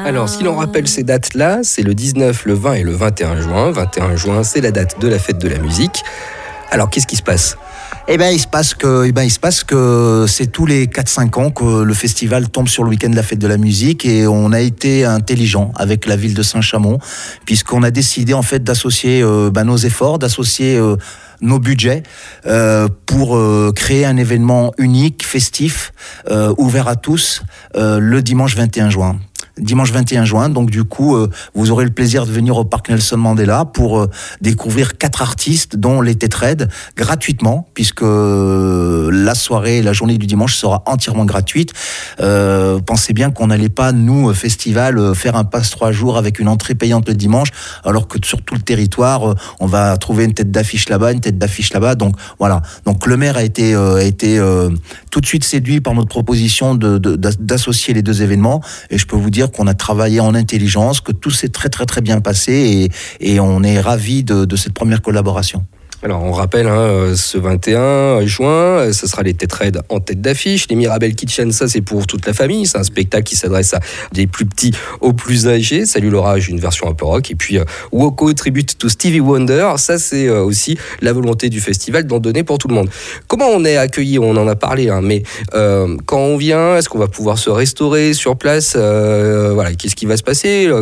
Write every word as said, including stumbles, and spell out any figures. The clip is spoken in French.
Alors, si l'on rappelle ces dates-là, c'est le dix-neuf, le vingt et le vingt et un juin. vingt et un juin, c'est la date de la fête de la musique. Alors, qu'est-ce qui se passe ? Eh ben, il se passe que, eh ben, il se passe que c'est tous les quatre cinq ans que le festival tombe sur le week-end de la fête de la musique, et on a été intelligent avec la ville de Saint-Chamond, puisqu'on a décidé en fait d'associer euh, ben, nos efforts, d'associer euh, nos budgets euh, pour euh, créer un événement unique, festif, euh, ouvert à tous, euh, le dimanche vingt et un juin. Dimanche vingt et un juin, donc du coup, euh, vous aurez le plaisir de venir au parc Nelson Mandela pour euh, découvrir quatre artistes, dont les Tetraids, gratuitement, puisque euh, la soirée, la journée du dimanche sera entièrement gratuite. Euh, pensez bien qu'on n'allait pas, nous, festival, euh, faire un passe trois jours avec une entrée payante le dimanche, alors que sur tout le territoire, euh, on va trouver une tête d'affiche là-bas, une tête d'affiche là-bas. Donc voilà. Donc le maire a été, euh, a été euh, tout de suite séduit par notre proposition de, de, d'associer les deux événements, et je peux vous dire qu'on a travaillé en intelligence, que tout s'est très très très bien passé, et, et on est ravis de, de cette première collaboration. Alors, on rappelle, hein, ce vingt et un juin, ce sera les Tetraids en tête d'affiche. Les Mirabel Kitchen, ça, c'est pour toute la famille. C'est un spectacle qui s'adresse à des plus petits aux plus âgés. Salut l'orage, une version un peu rock. Et puis, euh, Woko, tribute to Stevie Wonder. Ça, c'est euh, aussi la volonté du festival d'en donner pour tout le monde. Comment on est accueilli ? On en a parlé, hein, mais euh, quand on vient, est-ce qu'on va pouvoir se restaurer sur place ? euh, Voilà, qu'est-ce qui va se passer ?